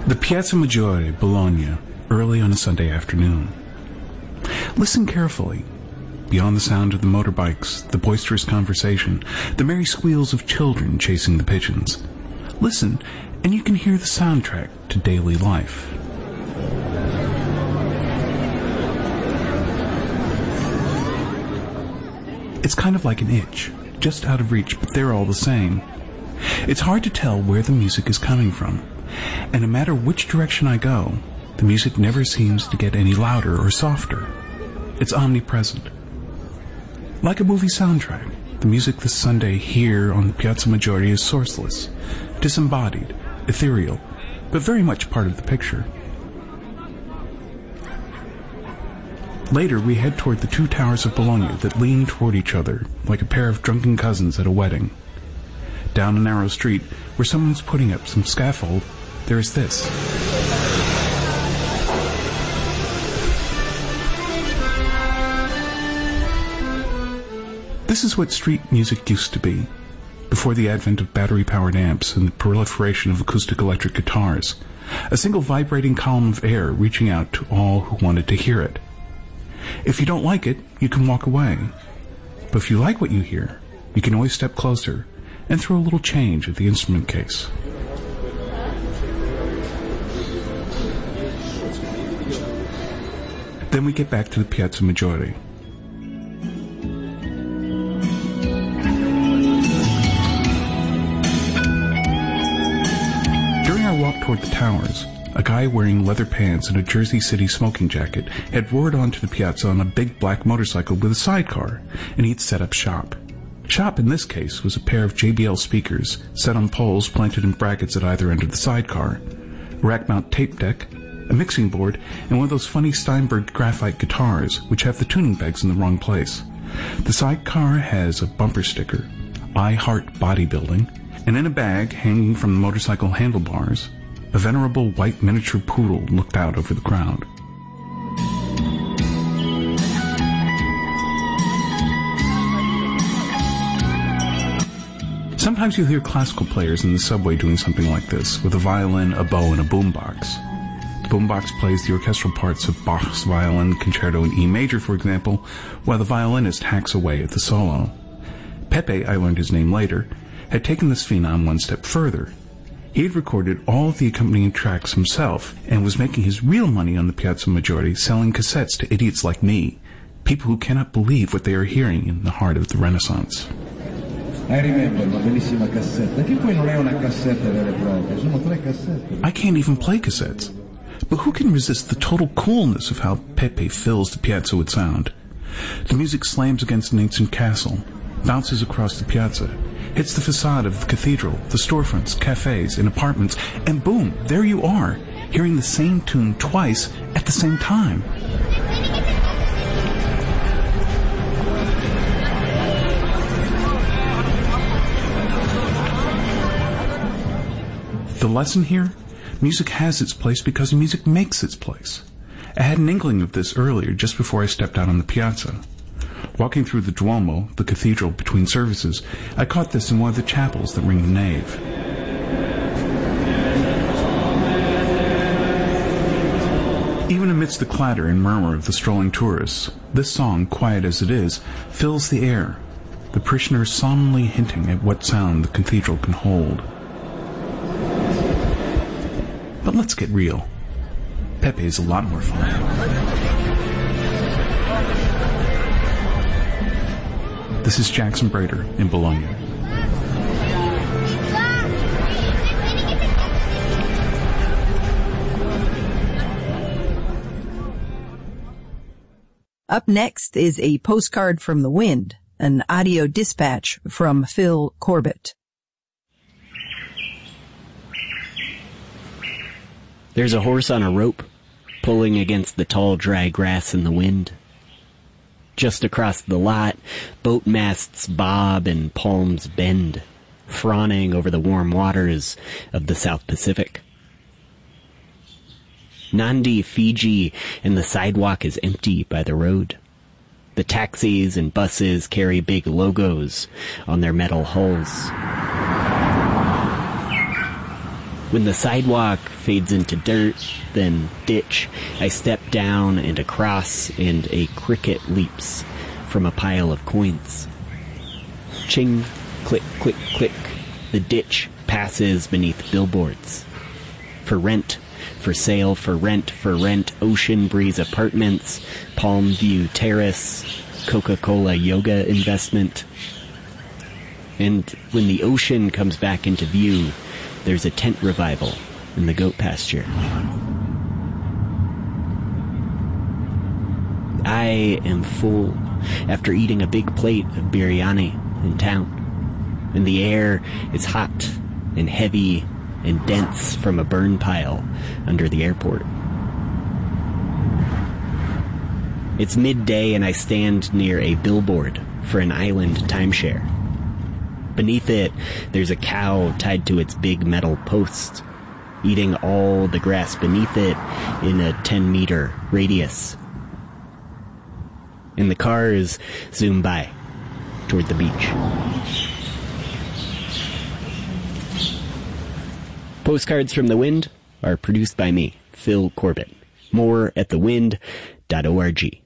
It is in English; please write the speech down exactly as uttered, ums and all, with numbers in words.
The Piazza Maggiore, Bologna, early on a Sunday afternoon. Listen carefully. Beyond the sound of the motorbikes, the boisterous conversation, the merry squeals of children chasing the pigeons. Listen, and you can hear the soundtrack to daily life. It's kind of like an itch, just out of reach, but they're all the same. It's hard to tell where the music is coming from, and no matter which direction I go, the music never seems to get any louder or softer. It's omnipresent. Like a movie soundtrack, the music this Sunday here on the Piazza Maggiore is sourceless, disembodied, ethereal, but very much part of the picture. Later, we head toward the two towers of Bologna that lean toward each other like a pair of drunken cousins at a wedding. Down a narrow street, where someone's putting up some scaffold, there is this. This is what street music used to be, before the advent of battery-powered amps and the proliferation of acoustic electric guitars. A single vibrating column of air reaching out to all who wanted to hear it. If you don't like it, you can walk away. But if you like what you hear, you can always step closer and throw a little change at the instrument case. Then we get back to the Piazza Maggiore. During our walk toward the towers, a guy wearing leather pants and a Jersey City smoking jacket had roared onto the piazza on a big black motorcycle with a sidecar, and he'd set up shop. Shop, in this case, was a pair of J B L speakers set on poles planted in brackets at either end of the sidecar, a rack-mount tape deck, a mixing board, and one of those funny Steinberg graphite guitars which have the tuning pegs in the wrong place. The sidecar has a bumper sticker, I Heart Bodybuilding, and in a bag hanging from the motorcycle handlebars, a venerable white miniature poodle looked out over the crowd. Sometimes you'll hear classical players in the subway doing something like this, with a violin, a bow, and a boombox. The boombox plays the orchestral parts of Bach's Violin Concerto in E major, for example, while the violinist hacks away at the solo. Pepe, I learned his name later, had taken this phenom one step further. He had recorded all of the accompanying tracks himself and was making his real money on the Piazza Maggiore selling cassettes to idiots like me, people who cannot believe what they are hearing in the heart of the Renaissance. I remember una bellissima cassetta, che poi non è una cassetta vera e propria, sono tre cassette. I can't even play cassettes, but who can resist the total coolness of how Pepe fills the piazza with sound? The music slams against an ancient castle, bounces across the piazza, hits the facade of the cathedral, the storefronts, cafes, and apartments, and boom, there you are, hearing the same tune twice at the same time. The lesson here? Music has its place because music makes its place. I had an inkling of this earlier, just before I stepped out on the piazza. Walking through the Duomo, the cathedral, between services, I caught this in one of the chapels that ring the nave. Even amidst the clatter and murmur of the strolling tourists, this song, quiet as it is, fills the air, the parishioners solemnly hinting at what sound the cathedral can hold. But let's get real. Pepe is a lot more fun. This is Jackson Brader in Bologna. Up next is a postcard from the wind, an audio dispatch from Phil Corbett. There's a horse on a rope, pulling against the tall, dry grass in the wind. Just across the lot, boat masts bob and palms bend, fawning over the warm waters of the South Pacific. Nandi, Fiji, and the sidewalk is empty by the road. The taxis and buses carry big logos on their metal hulls. When the sidewalk fades into dirt, then ditch, I step down and across, and a cricket leaps from a pile of coins. Ching, click, click, click. The ditch passes beneath billboards. For rent, for sale, for rent, for rent, Ocean Breeze Apartments, Palm View Terrace, Coca-Cola Yoga Investment. And when the ocean comes back into view, there's a tent revival in the goat pasture. I am full after eating a big plate of biryani in town. And the air is hot and heavy and dense from a burn pile under the airport. It's midday and I stand near a billboard for an island timeshare. Beneath it, there's a cow tied to its big metal post, eating all the grass beneath it in a ten-meter radius. And the cars zoom by toward the beach. Postcards from the Wind are produced by me, Phil Corbett. More at the wind dot org.